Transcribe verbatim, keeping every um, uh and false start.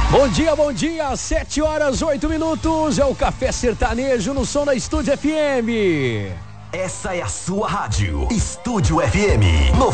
Bom dia, bom dia, sete horas, oito minutos, é o Café Sertanejo no som da Estúdio F M. Essa é a sua rádio, Estúdio F M.